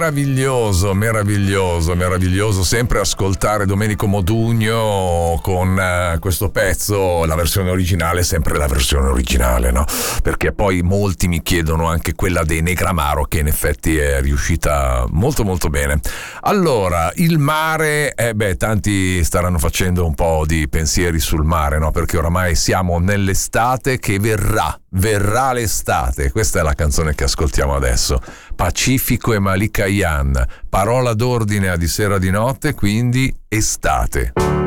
meraviglioso, sempre ascoltare Domenico Modugno con questo pezzo, la versione originale, sempre la versione originale, no? Perché poi molti mi chiedono anche quella dei Negramaro, che in effetti è riuscita molto molto bene. Allora, il mare, tanti staranno facendo un po' di pensieri sul mare, no? Perché oramai siamo nell'estate che verrà l'estate. Questa è la canzone che ascoltiamo adesso, Pacifico e Malika Yan, parola d'ordine a Di Sera di Notte, quindi estate.